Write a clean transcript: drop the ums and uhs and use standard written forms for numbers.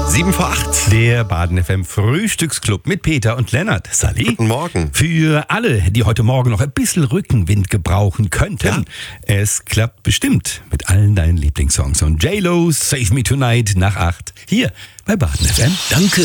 7 vor 8. Der Baden FM Frühstücksclub mit Peter und Lennart. Sally. Guten Morgen. Für alle, die heute Morgen noch ein bisschen Rückenwind gebrauchen könnten. Ja. Es klappt bestimmt mit allen deinen Lieblingssongs. Und J-Lo, Save Me Tonight nach 8. Hier bei Baden FM. Danke